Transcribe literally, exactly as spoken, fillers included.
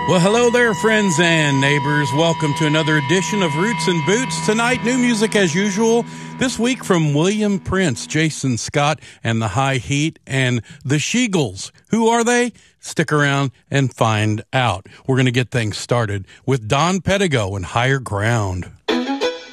Well, hello there, friends and neighbors. Welcome to another edition of Roots and Boots. Tonight, new music as usual. This week from William Prince, Jason Scott, and the High Heat, and the Sheagles. Who are they? Stick around and find out. We're going to get things started with Don Pedigo and Higher Ground.